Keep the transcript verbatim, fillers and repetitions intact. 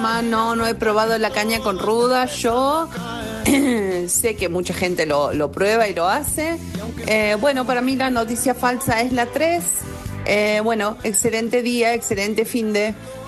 No, no he probado la caña con ruda. Yo sé que mucha gente lo, lo prueba y lo hace. Eh, bueno, para mí la noticia falsa es la tres. Eh, bueno, excelente día, excelente fin de...